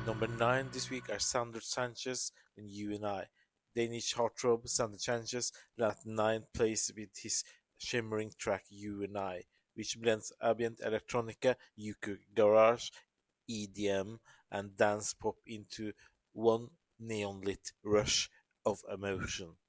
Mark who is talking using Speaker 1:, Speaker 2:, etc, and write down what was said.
Speaker 1: Number 9 this week are Sander Sanchez and You and I. Danish heartthrob Sander Sanchez landed ninth place with his shimmering track You and I, which blends ambient electronica, UK garage, EDM, and dance pop into one neon lit rush of emotion.